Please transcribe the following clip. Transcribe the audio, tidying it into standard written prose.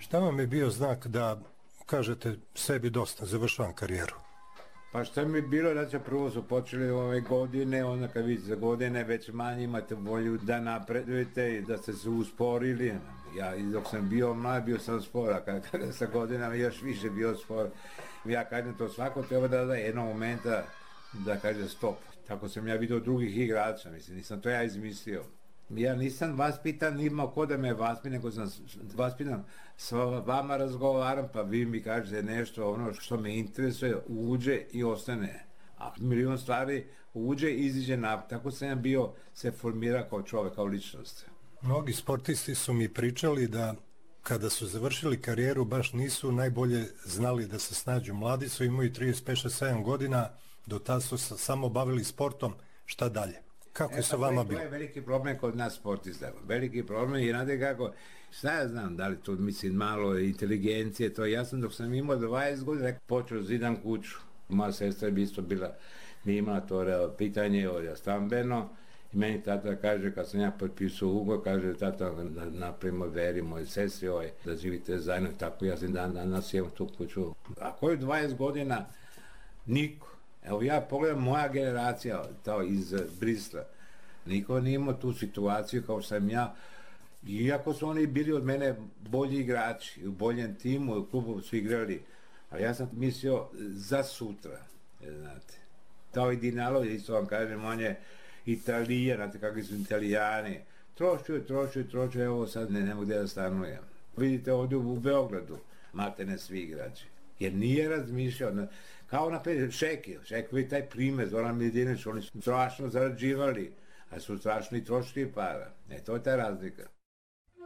Šta vam je bio znak da kažete sebi dosta, završavam karijeru? Pa šta mi je bilo da će prvo su počeli ove godine, onda kad vidite za godine već manje imate volju da napredujete i da ste se usporili. Ja dok sam bio mlad bio sam spor, a kada sa godinama još više bio spor. Ja kažem to svako treba da jednog momenta da kaže stop. Tako sam ja vidio drugih igrača, mislim, nisam to ja izmislio. Ja nisam vaspitan, imao ko da me vaspi, nego sam vaspitan, s vama razgovaram, pa vi mi kažete nešto, ono što me interesuje, uđe i ostane. A milion stvari uđe i iziđe napad. Tako sam ja bio, se formira kao čovjek, kao ličnost. Mnogi sportisti su mi pričali da kada su završili karijeru baš nisu najbolje znali da se snađu. Mladi su, imaju 35-7 godina, do tada su se samo bavili sportom, šta dalje? Kako je sa vama bilo? To je veliki problem kod nas sportista. Veliki problem i znate kako, šta ja znam, da li to mislim malo inteligencije, to ja sam dok sam imao 20 godina počeo zidam kuću. Moja sestra bi isto bila, nije imala to pitanje stambeno i meni tata kaže, kad sam ja potpisao ugovor, kaže tata napravimo veri moje sestri da živite zajedno, tako ja sam danas imam tu kuću. A koju 20 godina niko. Evo ja pogledam moja generacija to iz Brisla, niko nije imao tu situaciju kao sam ja, iako su oni bili od mene bolji igrači, u boljem timu, u klubu su igrali, ali ja sam mislio za sutra, znate. Kao i Dinalo, isto vam kažem, on je Italija, znate kakvi su Italijani, trošuju, evo sad ne mogu gdje da stanujem. Vidite ovdje u Beogradu, matene svi igrači. Jer nije razmišljao, kao naprijed Šekovi taj primjer, Zoran Miljinović, oni su strašno zarađivali, a su strašno i trošili para. To je ta razlika.